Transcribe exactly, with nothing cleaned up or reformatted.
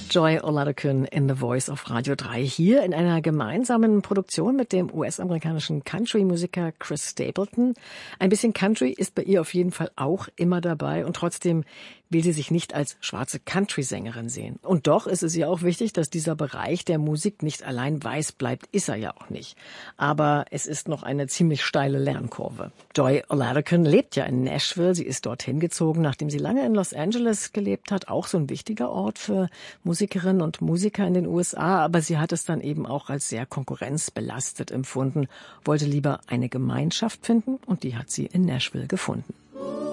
Joy Oladokun in The Voice auf Radio drei hier in einer gemeinsamen Produktion mit dem U S-amerikanischen Country-Musiker Chris Stapleton. Ein bisschen Country ist bei ihr auf jeden Fall auch immer dabei und trotzdem will sie sich nicht als schwarze Country-Sängerin sehen. Und doch ist es ihr auch wichtig, dass dieser Bereich der Musik nicht allein weiß bleibt, ist er ja auch nicht. Aber es ist noch eine ziemlich steile Lernkurve. Joy Oladokun lebt ja in Nashville. Sie ist dorthin gezogen, nachdem sie lange in Los Angeles gelebt hat. Auch so ein wichtiger Ort für Musikerinnen und Musiker in den U S A. Aber sie hat es dann eben auch als sehr konkurrenzbelastet empfunden, wollte lieber eine Gemeinschaft finden und die hat sie in Nashville gefunden.